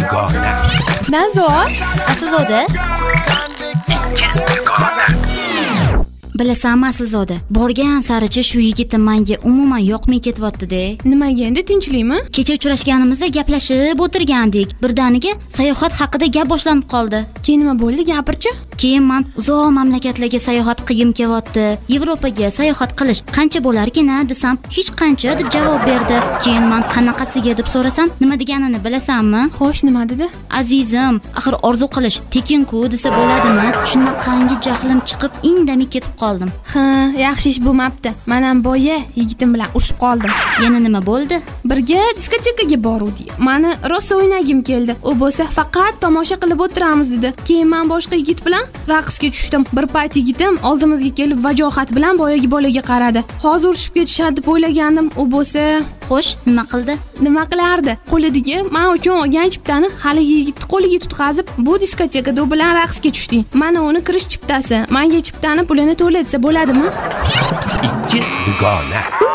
dugona. Nazo, Aslzoda? Bilasanmi Aslzoda, borgan saricha shu yigitni menga umuman yoqmay ketyapti-da. nimaga endi, tinchlikmi? Kecha uchrashganimizda gaplashib o'tirgandik. Birdaniga sayohat haqida gap boshlanib qoldi. Keyin nima bo'ldi, gapirchi? Keyin men uzoq mamlakatlarga sayohat qilgim kelyapti. Yevropaga sayohat qilish qancha bo'larkin-a desam, hech qancha deb javob berdi. Keyin men qanaqasiga deb so'rasam, nima deganini bilasanmi? Xo'sh, nima dedi? Azizim, axir orzu qilish tekin-ku desa bo'ladimi? Shunaqangi jahlim chiqib, indamay ketib qoldim. Ha, yaxshi ish bo'lmabdi. Men ham boya yigitim bilan urushib qoldim. Yana nima bo'ldi? Birga diskotekaga boruvdik. Meni rosa o'ynagim keldi. U bo'lsa faqat tomosha qilib o'tiramiz dedi. Keyin men boshqa yigit bilan raqsga tushdim. Bir payt yigitim oldimizga kelib vajohat bilan boyagi bolaga qaradi. Hozir urushib ketishadi deb o'ylagandim. U bo'lsa, Xo'sh, nima qildi? nima qilardi? Qo'lidagi men uchun olgan chiptani haligi yigitni qo'liga tutqazib, bu diskotekada u bilan raqsga tushdik. Mana uni kirish chiptasi. Menga chiptani pulini to'latsa bo'ladimi? Ikki dugona.